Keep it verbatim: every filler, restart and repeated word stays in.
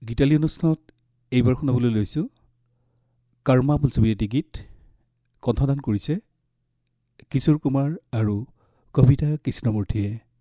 গীতালী অনুষ্ঠানত এইবাৰ শুনাবলৈ লৈছোঁ কৰ্মা বোলছবি এটি গীত। কণ্ঠদান কৰিছে কিশোৰ কুমাৰ আৰু কবিতা কৃষ্ণমূৰ্তিয়ে।